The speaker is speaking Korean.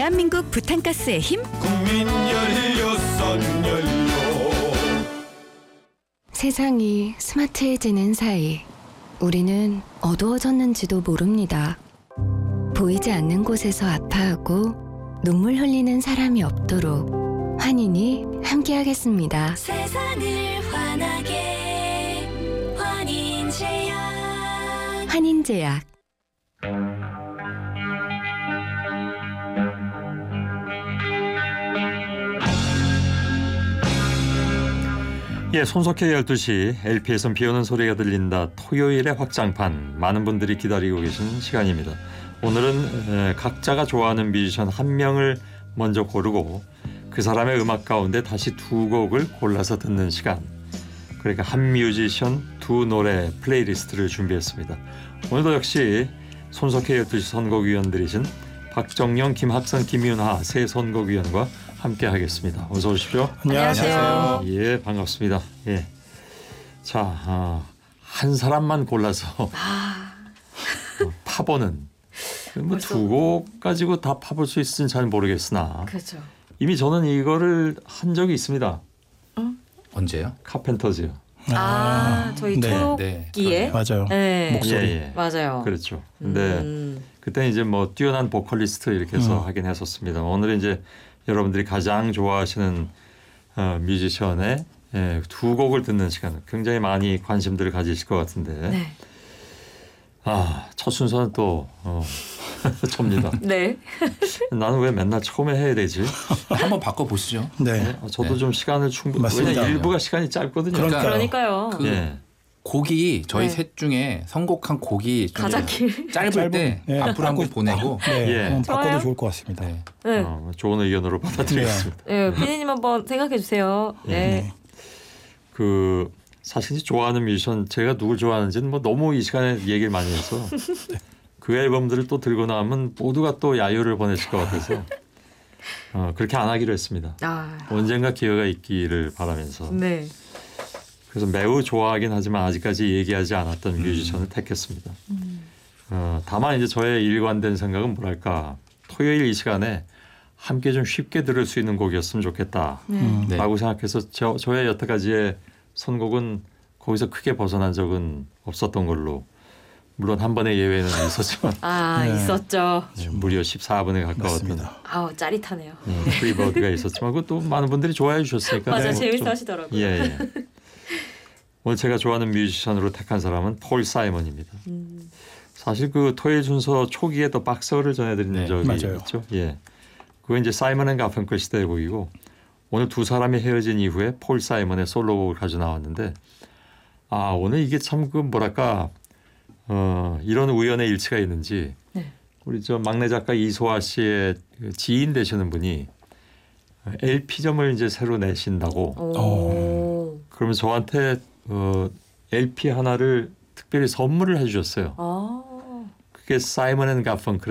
대한민국 부탄가스의 힘 국민 연료. 세상이 스마트해지는 사이 우리는 어두워졌는지도 모릅니다. 보이지 않는 곳에서 아파하고 눈물 흘리는 사람이 없도록 환인이 함께하겠습니다. 세상을 환하게 환인제약. 환인제약. 예, 손석희 12시 LP에선 비오는 소리가 들린다. 토요일의 확장판, 많은 분들이 기다리고 계신 시간입니다. 오늘은 각자가 좋아하는 뮤지션 한 명을 먼저 고르고 그 사람의 음악 가운데 다시 두 곡을 골라서 듣는 시간. 그러니까 한 뮤지션 두 노래 플레이리스트를 준비했습니다. 오늘도 역시 손석희 12시 선곡위원들이신 박정영, 김학선, 김윤하 세 선곡위원과 함께 하겠습니다. 어서 오십시오. 안녕하세요. 예, 반갑습니다. 예. 자, 한 사람만 골라서 파보는 뭐 두 곡 가지고 다 파볼 수 있을지는 잘 모르겠으나 그렇죠. 이미 저는 이거를 한 적이 있습니다. 언제요? 카펜터즈요. 저희 네, 초록기에 맞아요. 네. 목소리. 예. 맞아요. 그렇죠. 근데 그때 이제 뭐 뛰어난 보컬리스트 이렇게 해서 하긴 했었습니다. 오늘은 이제 여러분들이 가장 좋아하시는 뮤지션의 두 곡을 듣는 시간, 굉장히 많이 관심들을 가지실 것 같은데 네. 첫 순서는 또 접니다. 네. 나는 왜 맨날 처음에 해야 되지? 한번 바꿔보시죠. 네. 저도 네. 좀 시간을 충분히 맞습니다. 왜냐 일부가 시간이 짧거든요. 그러니까요. 예. 곡이 저희 네. 셋 중에 선곡한 곡이 좀 가자길. 짧을 때 예. 앞으로 한 곡 보내고 예. 한번 바꿔도 좋아요. 좋을 것 같습니다. 네. 네. 좋은 의견으로 받아들이겠습니다. 네. 피디님 한번 생각해 주세요. 네. 그 사실 좋아하는 뮤지션 제가 누굴 좋아하는지는 뭐 너무 이 시간에 얘기를 많이 해서 그 앨범들을 또 들고 나면 모두가 또 야유를 보내실 것 같아서 그렇게 안 하기로 했습니다. 언젠가 기회가 있기를 바라면서. 네. 그래서 매우 좋아하긴 하지만 아직까지 얘기하지 않았던 뮤지션을 택했습니다. 다만 이제 저의 일관된 생각은 뭐랄까 토요일 이 시간에 함께 좀 쉽게 들을 수 있는 곡이었으면 좋겠다라고 네. 생각해서 저의 여태까지의 선곡은 거기서 크게 벗어난 적은 없었던 걸로 물론 한 번의 예외는 있었지만 있었죠. 무려 14분에 가까웠던 짜릿하네요. 프리버드가 있었지만 그것도 많은 분들이 좋아해 주셨으니까 맞아, 재밌어 하시더라고요. 예. 오늘 제가 좋아하는 뮤지션으로 택한 사람은 폴 사이먼입니다. 사실 그 토요일 순서 초기에 또 박서를 전해드린 적이 맞아요. 있죠. 예. 그거 이제 사이먼 앤 가펑클 시대의 곡이고 오늘 두 사람이 헤어진 이후에 폴 사이먼의 솔로곡을 가져 나왔는데 오늘 이게 참 그 뭐랄까 이런 우연의 일치가 있는지 우리 저 막내 작가 이소아 씨의 지인 되시는 분이 LP점을 이제 새로 내신다고 그러면 저한테 LP 하나를 특별히 선물을 해주셨어요. 그게 사이먼 앤 가펑클의